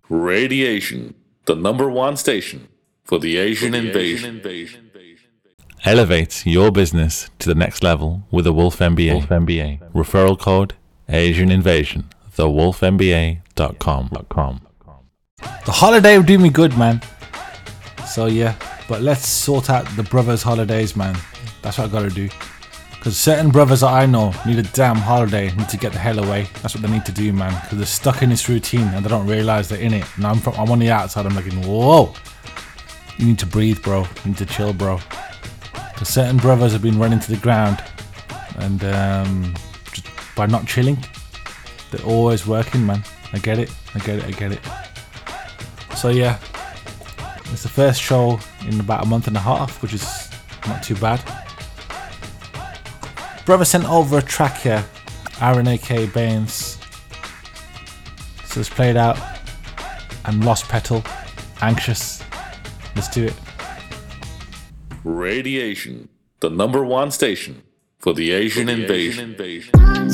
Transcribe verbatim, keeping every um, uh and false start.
Radiation, the number one station for the Asian for the invasion. Asian invasion. Elevate your business to the next level with the Wolf M B A. Wolf M B A. Referral code Asian Invasion. the wolf m b a dot com. The holiday would do me good, man. So yeah, but let's sort out the brothers' holidays, man. That's what I gotta do. Because certain brothers that I know need a damn holiday, need to get the hell away. That's what they need to do, man. Because they're stuck in this routine and they don't realise they're in it. And I'm from, I'm on the outside, I'm like, whoa. You need to breathe, bro. You need to chill, bro. Because certain brothers have been running to the ground. And um, just by not chilling, they're always working, man. I get it, I get it, I get it. So yeah, it's the first show in about a month and a half, which is not too bad. Brother sent over a track here, Aaron aka Baines. So let's play it out. And Lost Petal, Anxious. Let's do it. Radiation, the number one station for the Asian, for the invasion. Asian invasion.